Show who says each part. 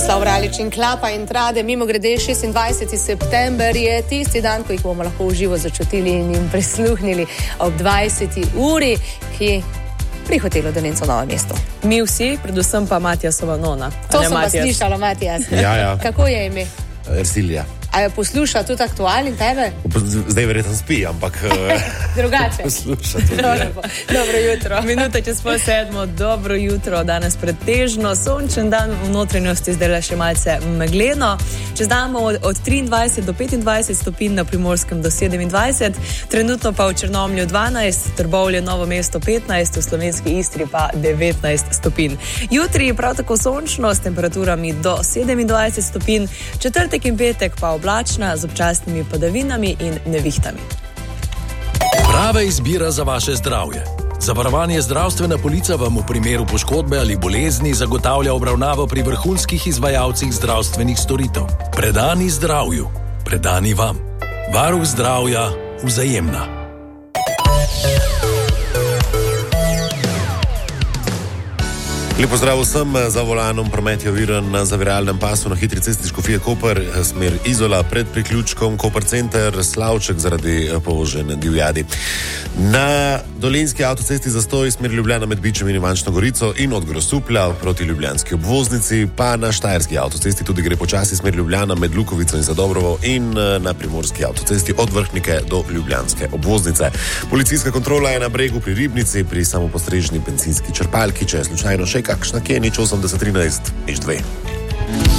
Speaker 1: Tomislav Vralič in Klapa in Trade. Mimogrede, 26. september je tisti dan, ko jih bomo lahko v živo začutili in jim prisluhnili ob 20. uri, ki pri hotelu Dolenco Novo mesto.
Speaker 2: Mi vsi, predvsem pa Matijasova nona.
Speaker 1: To sem vas slišala, Matijas.
Speaker 3: Ja.
Speaker 1: Kako je ime?
Speaker 3: Ersilija.
Speaker 1: A jo posluša tudi aktualni tebe?
Speaker 3: Zdaj verjetno spi, ampak
Speaker 1: drugače.
Speaker 3: Posluša tudi.
Speaker 1: Dobro jutro.
Speaker 2: Minuta čez 6:30, dobro jutro. Danes pretežno sončen dan, v notranjosti zdaj le še malce megleno. Čez dan od 23 do 25 stopinj, na Primorskem do 27, trenutno pa v Črnomlju 12, Trbovlje, Novo mesto 15, v Slovenski Istri pa 19 stopinj. Jutri prav tako sončno s temperaturami do 27 stopinj, četrtek in petek pa oblačna z občasnimi padavinami in nevihtami.
Speaker 4: Prava izbira za vaše zdravje. Zavarovanje zdravstvena polica vam v primeru poškodbe ali bolezni zagotavlja obravnavo pri vrhunskih izvajalcih zdravstvenih storitev. Predani zdravju, predani vam. Varuh zdravja, Vzajemna.
Speaker 3: Lepo zdrav vsem, za volanom promet je oviran na zaviralnem pasu na hitri cesti Škofije Koper, smer Izola pred priključkom Koper Center, Slavček zaradi povožene divjadi. Na Dolenjski avtocesti zastoj smer Ljubljana med Bičem in Ivančno Gorico in od Grosuplja proti ljubljanski obvoznici, pa na Štajerski avtocesti tudi gre počasi smer Ljubljana med Lukovico in Zadobrovo in na Primorski avtocesti od Vrhnike do ljubljanske obvoznice. Policijska kontrola je na Bregu pri Ribnici, pri samopostrežni bencinski črpalki, če je slučajno še kakšna, ki je nič 8013, nič 2.